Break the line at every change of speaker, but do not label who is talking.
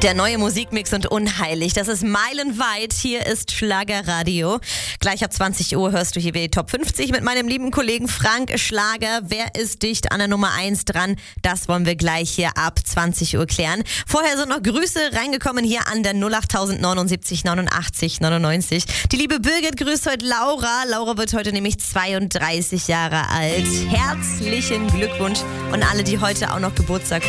Der neue Musikmix und unheilig. Das ist meilenweit. Hier ist Schlagerradio. Gleich ab 20 Uhr hörst du hier wieder die Top 50 mit meinem lieben Kollegen Frank Schlager. Wer ist dicht an der Nummer 1 dran? Das wollen wir gleich hier ab 20 Uhr klären. Vorher sind noch Grüße reingekommen hier an der 08000 79 89 99. Die liebe Birgit grüßt heute Laura. Laura wird heute nämlich 32 Jahre alt. Herzlichen Glückwunsch. Und alle, die heute auch noch Geburtstag